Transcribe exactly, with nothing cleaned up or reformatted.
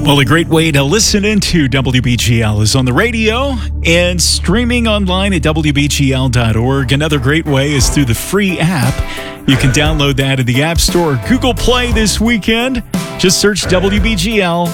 Well, a great way to listen into W B G L is on the radio and streaming online at W B G L dot org. Another great way is through the free app. You can download that in the App Store or Google Play this weekend. Just search W B G L